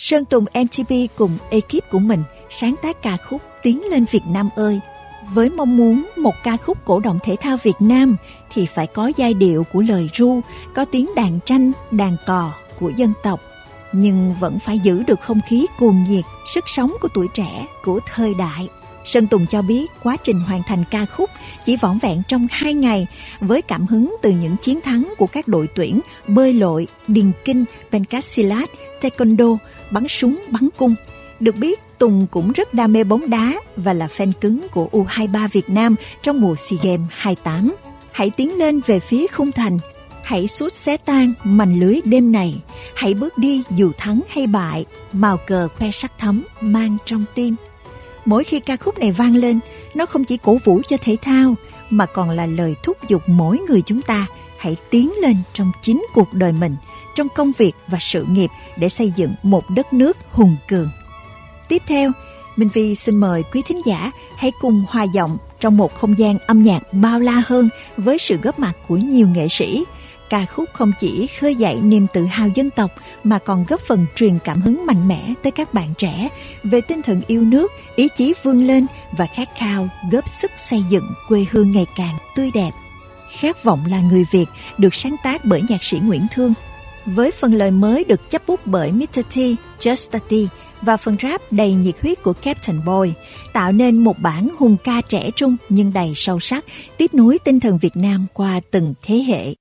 Sơn Tùng MTP cùng ekip của mình sáng tác ca khúc Tiến lên Việt Nam ơi. Với mong muốn một ca khúc cổ động thể thao Việt Nam thì phải có giai điệu của lời ru, có tiếng đàn tranh, đàn cò của dân tộc, nhưng vẫn phải giữ được không khí cuồng nhiệt, sức sống của tuổi trẻ, của thời đại. Sơn Tùng cho biết quá trình hoàn thành ca khúc chỉ vỏn vẹn trong 2 ngày, với cảm hứng từ những chiến thắng của các đội tuyển bơi lội, điền kinh, pencasilat, taekwondo, bắn súng, bắn cung. Được biết, Tùng cũng rất đam mê bóng đá và là fan cứng của U23 Việt Nam trong mùa SEA Games 28. Hãy tiến lên về phía khung thành, hãy sút xé tan màn lưới đêm này, hãy bước đi dù thắng hay bại, màu cờ khoe sắc thắm mang trong tim. Mỗi khi ca khúc này vang lên, nó không chỉ cổ vũ cho thể thao mà còn là lời thúc giục mỗi người chúng ta hãy tiến lên trong chính cuộc đời mình, trong công việc và sự nghiệp để xây dựng một đất nước hùng cường. Tiếp theo, Minh Vi xin mời quý thính giả hãy cùng hòa giọng trong một không gian âm nhạc bao la hơn với sự góp mặt của nhiều nghệ sĩ. Ca khúc không chỉ khơi dậy niềm tự hào dân tộc mà còn góp phần truyền cảm hứng mạnh mẽ tới các bạn trẻ về tinh thần yêu nước, ý chí vươn lên và khát khao góp sức xây dựng quê hương ngày càng tươi đẹp. Khát vọng là người Việt được sáng tác bởi nhạc sĩ Nguyễn Thương, với phần lời mới được chấp bút bởi Mr. T, Just T và phần rap đầy nhiệt huyết của Captain Boy, tạo nên một bản hùng ca trẻ trung nhưng đầy sâu sắc, tiếp nối tinh thần Việt Nam qua từng thế hệ.